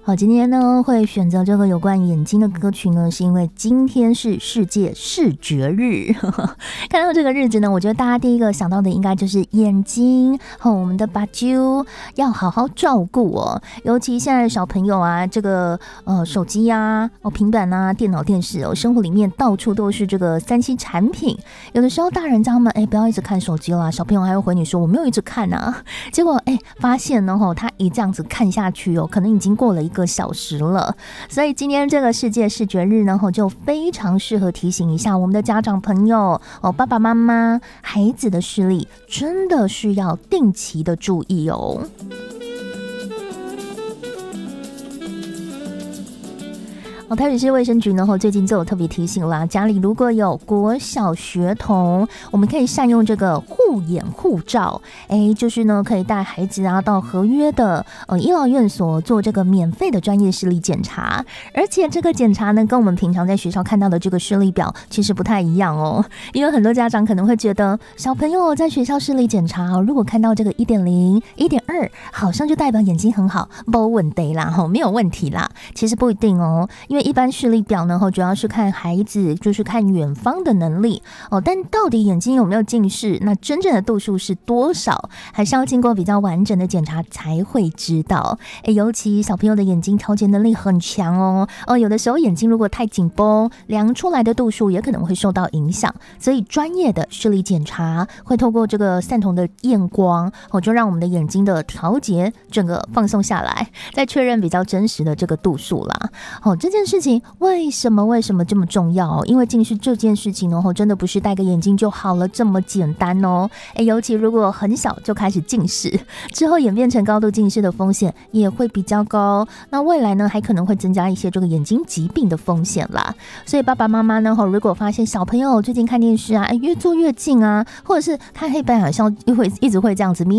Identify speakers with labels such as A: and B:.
A: 好，今天呢会选择这个有关眼睛的歌曲呢，是因为今天是世界视觉日。看到这个日子呢，我觉得大家第一个想到的应该就是眼睛和我们的把揪要好好照顾哦。尤其现在的小朋友啊，这个手机啊、平板啊、电脑、电视生活里面到处都是这个3C 产品。有的时候大人叫他们不要一直看手机啦，小朋友还会回你说我没有一直看啊。结果发现呢他一这样子看下去可能已经过了1个小时了。所以今天这个世界视觉日呢，就非常适合提醒一下我们的家长朋友爸爸妈妈，孩子的视力真的是要定期的注意哦。台北市卫生局呢最近就有特别提醒啦，家里如果有国小学童，我们可以善用这个护眼护照，就是呢可以带孩子啊到合约的医疗院所做这个免费的专业视力检查，而且这个检查呢跟我们平常在学校看到的这个视力表其实不太一样哦。因为很多家长可能会觉得小朋友在学校视力检查如果看到这个 1.0 1.2 好像就代表眼睛很好，没问题啦，没有问题啦，其实不一定哦。因为一般视力表呢主要是看孩子就是看远方的能力但到底眼睛有没有近视，那真正的度数是多少，还是要经过比较完整的检查才会知道。尤其小朋友的眼睛调节能力很强有的时候眼睛如果太紧绷，量出来的度数也可能会受到影响。所以专业的视力检查会透过这个散瞳的验光就让我们的眼睛的调节整个放松下来，再确认比较真实的这个度数啦。这件事情为什么这么重要？因为近视这件事情真的不是戴个眼镜就好了这么简单哦。尤其如果很小就开始近视，之后演变成高度近视的风险也会比较高。那未来呢，还可能会增加一些这个眼睛疾病的风险啦。所以爸爸妈妈呢，如果发现小朋友最近看电视啊，越坐越近啊，或者是看黑白好像一直会这样子